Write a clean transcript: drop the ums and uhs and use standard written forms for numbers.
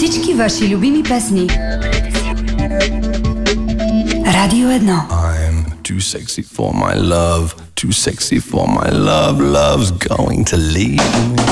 всички ваши любими песни. Радио 1. I'm too sexy for my love, too sexy for my love, love's going to leave me.